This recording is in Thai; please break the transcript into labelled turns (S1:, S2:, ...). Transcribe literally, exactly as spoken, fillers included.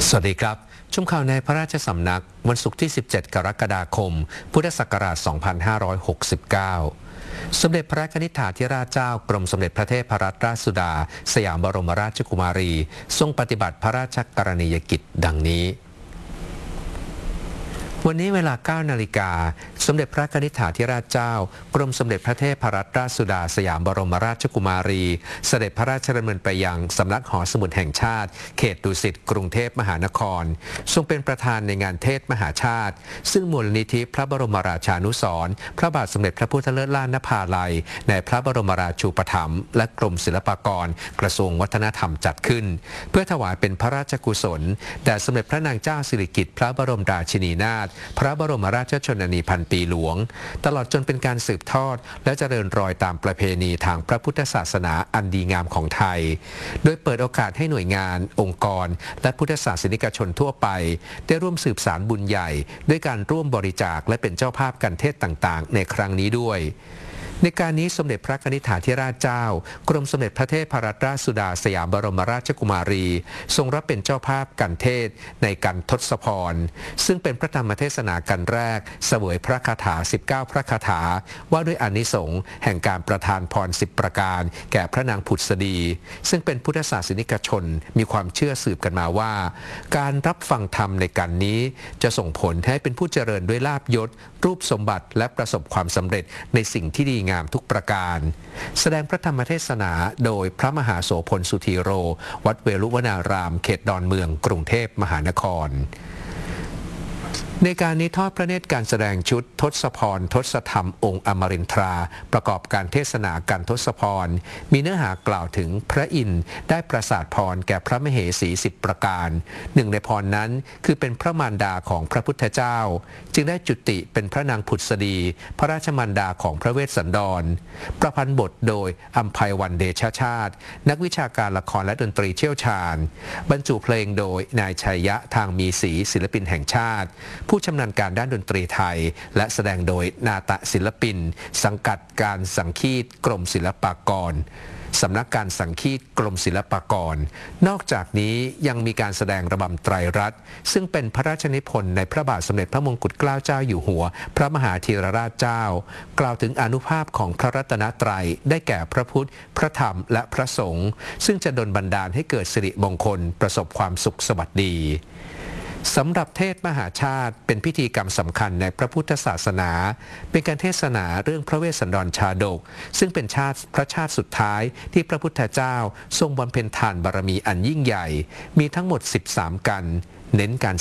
S1: สวัสดีครับชมข่าวในพระราชสำนักวันศุกร์ที่ สิบเจ็ด กรกฎาคม พุทธศักราช สองพันห้าร้อยหกสิบเก้า สมเด็จพระนิธิาธิราชเจ้ากรมสมเด็จพระเทพรัตนราชสุดาสยามบรมราชกุมารีทรงปฏิบัติพระราชกรณียกิจดังนี้วันนี้เวลา เก้า นาฬิกาสมเด็จพระนิธิาธิราชเจ้ากรมสมเด็จพระเทพรัตนราชสุดาสยามบรมราชกุมารีเสด็จพระราชดำเนินไปยังสำนักหอสมุดแห่งชาติเขตดุสิตกรุงเทพมหานครทรงเป็นประธานในงานเทศมหาชาติซึ่งมูลนิธิพระบรมราชานุสรณ์พระบาทสมเด็จพระพุทธเลิศล้านนภาลัยในพระบรมราชูปถัมภ์และกรมศิลปากรกระทรวงวัฒนธรรมจัดขึ้นเพื่อถวายเป็นพระราชกุศลแด่สมเด็จพระนางเจ้าสิริกิติ์พระบรมราชินีนาถพระบรมราชชนนีพันปีหลวงตลอดจนเป็นการสืบทอดและเจริญรอยตามประเพณีทางพระพุทธศาสนาอันดีงามของไทยโดยเปิดโอกาสให้หน่วยงานองค์กรและพุทธศาสนิกชนทั่วไปได้ร่วมสืบสานบุญใหญ่ด้วยการร่วมบริจาคและเป็นเจ้าภาพกันเทศต่างๆในครั้งนี้ด้วยในการนี้สมเด็จพระนิธิาธิราชเจ้ากรมสมเด็จพระเทพรัตนราชสุดาสยามบรมราชกุมารีทรงรับเป็นเจ้าภาพกันเทศในกันทศพรซึ่งเป็นพระธรรมเทศนากันแรกเสวยพระคาถาสิบเก้าพระคาถาว่าด้วยอานิสงส์แห่งการประทานพรสิบประการแก่พระนางผุดสดีซึ่งเป็นพุทธศาสนิกชนมีความเชื่อสืบกันมาว่าการรับฟังธรรมในกันนี้จะส่งผลให้เป็นผู้เจริญด้วยลาภยศรูปสมบัติและประสบความสำเร็จในสิ่งที่ดีงามทุกประการแสดงพระธรรมเทศนาโดยพระมหาโสพลสุธีโรวัดเวรุวนารามเขตดอนเมืองกรุงเทพมหานครในการนี้ทอดพระเนตรการแสดงชุดทศพรทศธรรมองค์อมรินทราประกอบการเทศนาการทศพรมีเนื้อหากล่าวถึงพระอินทร์ได้ประสาทพรแก่พระมเหสีสิบประการหนึ่งในพรนั้นคือเป็นพระมารดาของพระพุทธเจ้าจึงได้จุติเป็นพระนางผุดสดีพระราชมารดาของพระเวสสันดรประพันธ์บทโดยอัมไพวันเดชชาตินักวิชาการละครและดนตรีเชี่ยวชาญบรรจุเพลงโดยนายชัยยะทางมีศรีศิลปินแห่งชาติผู้ชำนาญการด้านดนตรีไทยและแสดงโดยนาฏศิลปินสังกัดการสังคีตกรมศิลปากรสำนักการสังคีตกรมศิลปากรนอกจากนี้ยังมีการแสดงระบำไตรรัตน์ซึ่งเป็นพระราชนิพนธ์ในพระบาทสมเด็จพระมงกุฎเกล้าเจ้าอยู่หัวพระมหาธีรราชเจ้ากล่าวถึงอานุภาพของพระรัตนตรัยได้แก่พระพุทธพระธรรมและพระสงฆ์ซึ่งจะดลบันดาลให้เกิดสิริมงคลประสบความสุขสวัสดีสำหรับเทศมหาชาติเป็นพิธีกรรมสำคัญในพระพุทธศาสนาเป็นการเทศนาเรื่องพระเวสสันดรชาดกซึ่งเป็นชาติพระชาติสุดท้ายที่พระพุทธเจ้าทรงบำเพ็ญทานบารมีอันยิ่งใหญ่มีทั้งหมดสิบสามกันเน้นการ